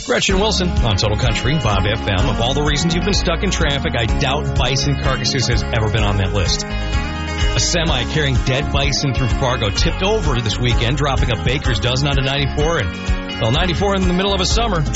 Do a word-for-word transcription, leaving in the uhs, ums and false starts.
Gretchen Wilson on Total Country, Bob F M. Of all the reasons you've been stuck in traffic, I doubt bison carcasses has ever been on that list. A semi carrying dead bison through Fargo tipped over this weekend, dropping a baker's dozen onto ninety-four. And, well, ninety-four in the middle of a summer,